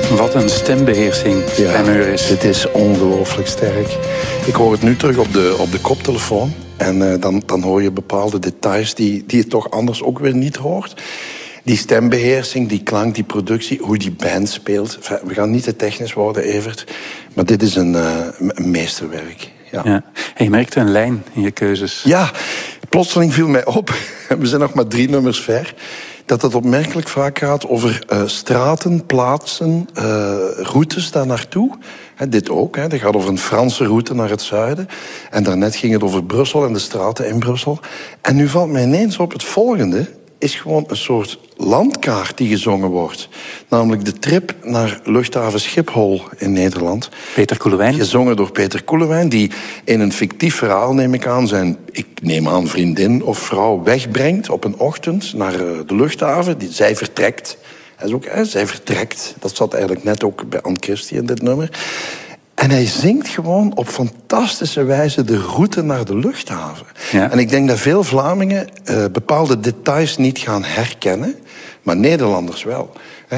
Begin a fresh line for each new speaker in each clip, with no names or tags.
Wat een stembeheersing, primeur is.
Dit is ongelooflijk sterk. Ik hoor het nu terug op de koptelefoon. En dan hoor je bepaalde details die je toch anders ook weer niet hoort. Die stembeheersing, die klank, die productie, hoe die band speelt. We gaan niet te technisch worden, Evert. Maar dit is een meesterwerk. Ja.
Ja. En je merkte een lijn in je keuzes.
Ja, plotseling viel mij op, we zijn nog maar 3 nummers ver, dat het opmerkelijk vaak gaat over straten, plaatsen, routes daar naartoe. Dit ook, dat gaat over een Franse route naar het zuiden. En daarnet ging het over Brussel en de straten in Brussel. En nu valt mij ineens op het volgende, is gewoon een soort landkaart die gezongen wordt. Namelijk de trip naar luchthaven Schiphol in Nederland.
Peter Koelewijn.
Gezongen door Peter Koelewijn, die in een fictief verhaal, neem ik aan, zijn, ik neem aan, vriendin of vrouw wegbrengt op een ochtend naar de luchthaven. Zij vertrekt. Dat is ook, zij vertrekt. Dat zat eigenlijk net ook bij Anne Christie in dit nummer. En hij zingt gewoon op fantastische wijze de route naar de luchthaven. Ja. En ik denk dat veel Vlamingen bepaalde details niet gaan herkennen, maar Nederlanders wel.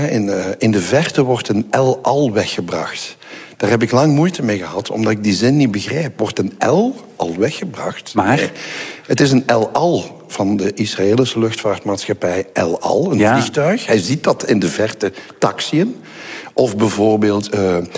In de verte wordt een El Al weggebracht. Daar heb ik lang moeite mee gehad, omdat ik die zin niet begrijp. Wordt een El al weggebracht?
Maar?
Nee. Het is een El Al van de Israëlische luchtvaartmaatschappij El Al, een vliegtuig. Hij ziet dat in de verte taxiën. Of bijvoorbeeld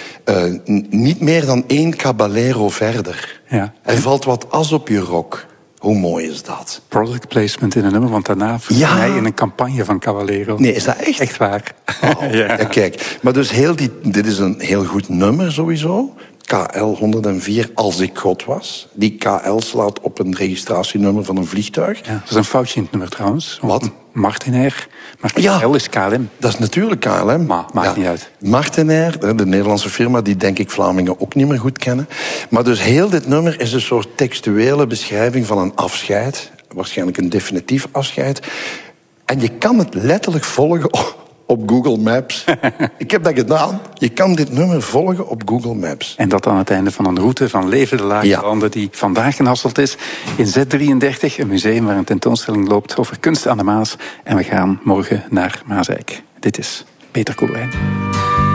niet meer dan 1 caballero verder. Ja. Er valt wat as op je rok. Hoe mooi is dat?
Product placement in een nummer, want daarna verscheen hij in een campagne van Caballero.
Nee, is dat echt?
Echt waar.
Oh, ja, kijk. Maar dus dit is een heel goed nummer sowieso. KL 104, Als ik God was. Die KL slaat op een registratienummer van een vliegtuig.
Ja, dat is een foutje in het nummer trouwens.
Wat?
Martinair. Maar KL is KLM.
Dat is natuurlijk KLM.
Maar maakt niet uit.
Martinair, de Nederlandse firma, die denk ik Vlamingen ook niet meer goed kennen. Maar dus heel dit nummer is een soort textuele beschrijving van een afscheid. Waarschijnlijk een definitief afscheid. En je kan het letterlijk volgen op Google Maps. Ik heb dat gedaan. Je kan dit nummer volgen op Google Maps.
En dat aan het einde van een route van levende lage landen die vandaag genasteld is in Z33, een museum waar een tentoonstelling loopt over kunst aan de Maas. En we gaan morgen naar Maaseik. Dit is Peter Koelewijn.